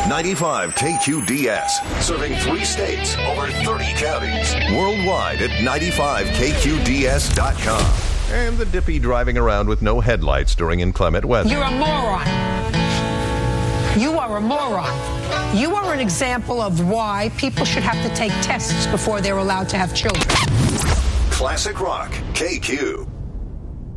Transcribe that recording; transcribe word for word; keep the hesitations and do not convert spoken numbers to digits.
ninety-five K Q D S, serving three states, over thirty counties. Worldwide at ninety-five K Q D S dot com. And the Dippy driving around with no headlights during inclement weather. You're a moron. You are a moron. You are an example of why people should have to take tests before they're allowed to have children. Classic Rock, K Q.